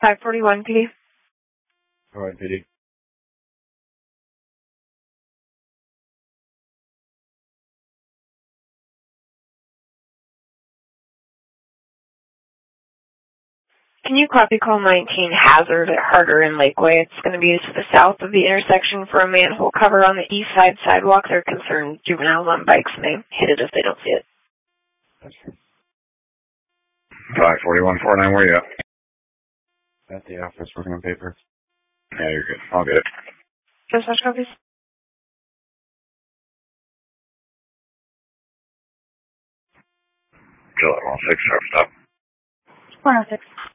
541 PD. All right, PD. Can you copy call 19 hazard at Harder and Lakeway? It's going to be to the south of the intersection for a manhole cover on the east side sidewalk. They're concerned juveniles on bikes may hit it if they don't see it. 54149, where you at? At the office, working on paper. Yeah, you're good. I'll get it. Dispatch copies? July 106, sharp stop. 106.